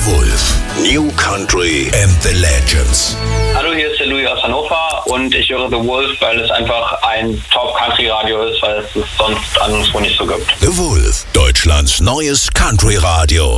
Wolf. New Country and the Legends. Hallo, hier ist der Louis aus Hannover und ich höre The Wolf, weil es einfach ein Top-Country-Radio ist, weil es sonst anderswo nicht so gibt. The Wolf, Deutschlands neues Country-Radio.